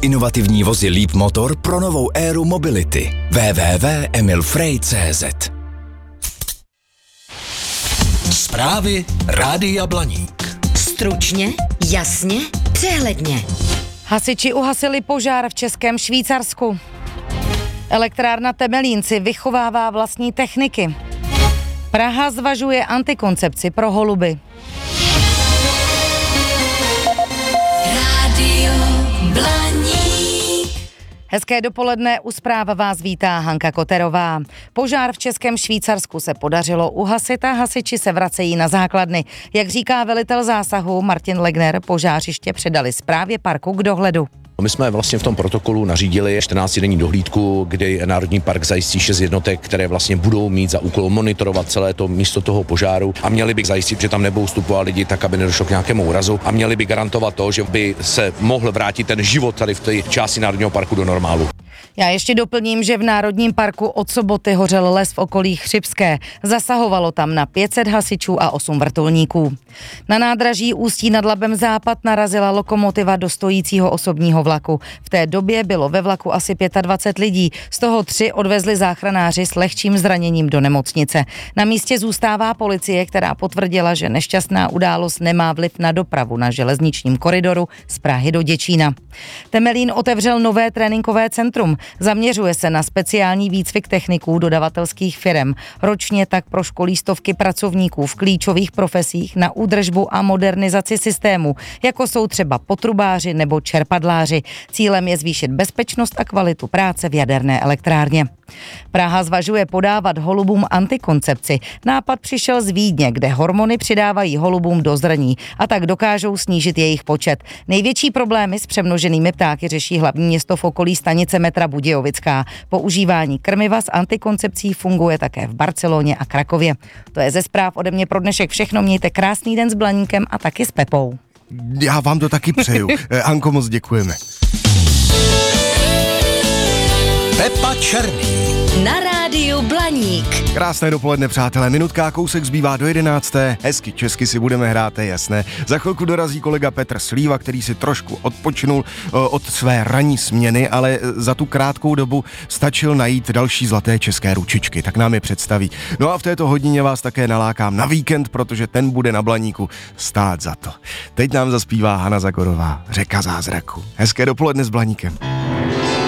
Inovativní vozy Leap Motor pro novou éru mobility. www.emilfrey.cz. Zprávy Rádia Blaník. Stručně, jasně, přehledně. Hasiči uhasili požár v Českém Švýcarsku. Elektrárna Temelín si vychovává vlastní techniky. Praha zvažuje antikoncepci pro holuby. Rádio Blaník. Hezké dopoledne, u zpráv vás vítá Hanka Koterová. Požár v Českém Švýcarsku se podařilo uhasit a hasiči se vracejí na základny. Jak říká velitel zásahu Martin Legner, požářiště předali správě parku k dohledu. My jsme vlastně v tom protokolu nařídili 14denní dohlídku, kdy Národní park zajistí 6 jednotek, které vlastně budou mít za úkol monitorovat celé to místo toho požáru a měli by zajistit, že tam nebudou vstupovat lidi tak, aby nedošlo k nějakému úrazu a měli by garantovat to, že by se mohl vrátit ten život tady v té části Národního parku do normálu. Já ještě doplním, že v Národním parku od soboty hořel les v okolí Chřibské. Zasahovalo tam na 500 hasičů a 8 vrtulníků. Na nádraží Ústí nad Labem Západ narazila lokomotiva do stojícího osobního vlaku. V té době bylo ve vlaku asi 25 lidí, z toho 3 odvezli záchranáři s lehčím zraněním do nemocnice. Na místě zůstává policie, která potvrdila, že nešťastná událost nemá vliv na dopravu na železničním koridoru z Prahy do Děčína. Temelín otevřel nové tréninkové centrum. Zaměřuje se na speciální výcvik techniků dodavatelských firem. Ročně tak proškolí stovky pracovníků v klíčových profesích na údržbu a modernizaci systému, jako jsou třeba potrubáři nebo čerpadláři. Cílem je zvýšit bezpečnost a kvalitu práce v jaderné elektrárně. Praha zvažuje podávat holubům antikoncepci. Nápad přišel z Vídně, kde hormony přidávají holubům do zrní a tak dokážou snížit jejich počet. Největší problémy s přemnoženými ptáky řeší hlavní město v okolí stanice metra Budějovická. Používání krmiva s antikoncepcí funguje také v Barceloně a Krakově. To je ze zpráv ode mě pro dnešek všechno. Mějte krásný den s Blaníkem a taky s Pepou. Já vám to taky přeju. Anko, moc děkujeme. Pepa Černý. Na rádiu Blaník. Krásné dopoledne, přátelé. Minutka a kousek zbývá do 11. Hezky česky si budeme hrát, je jasné. Za chvilku dorazí kolega Petr Slíva, který si trošku odpočinul od své ranní směny, ale za tu krátkou dobu stačil najít další zlaté české ručičky, tak nám je představí. No a v této hodině vás také nalákám na víkend, protože ten bude na Blaníku stát za to. Teď nám zaspívá Hana Zagorová, Řeka zázraku. Hezké dopoledne s Blaníkem.